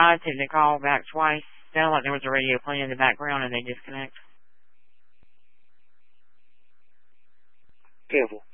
tried to call back twice. Sounded like there was a radio playing in the background and they disconnect. Careful.